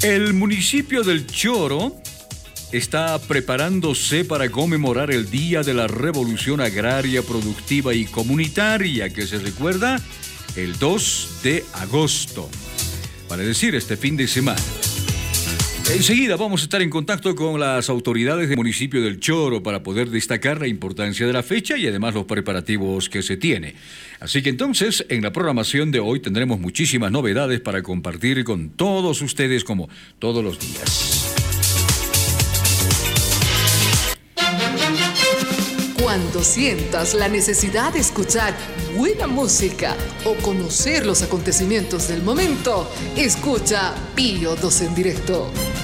El municipio del Choro está preparándose para conmemorar el Día de la Revolución Agraria, Productiva y Comunitaria, que se recuerda el 2 de agosto, vale decir, este fin de semana. Enseguida vamos a estar en contacto con las autoridades del municipio del Choro para poder destacar la importancia de la fecha y además los preparativos que se tiene. Así que entonces, en la programación de hoy tendremos muchísimas novedades para compartir con todos ustedes como todos los días. Cuando sientas la necesidad de escuchar buena música o conocer los acontecimientos del momento, escucha Pío 2 en directo.